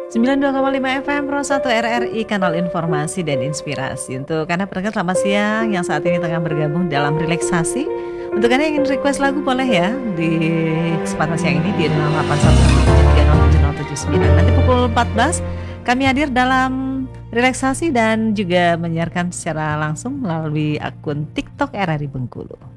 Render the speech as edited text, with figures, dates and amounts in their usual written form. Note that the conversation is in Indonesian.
92,5 FM Pro 1 RRI, kanal informasi dan inspirasi. Untuk Anda pendengar selamat siang yang saat ini tengah bergabung dalam relaksasi. Untuk Anda yang ingin request lagu boleh ya di kesempatan siang ini di 0811730709. Nanti pukul 14 kami hadir dalam relaksasi dan juga menyiarkan secara langsung melalui akun TikTok RRI Bengkulu.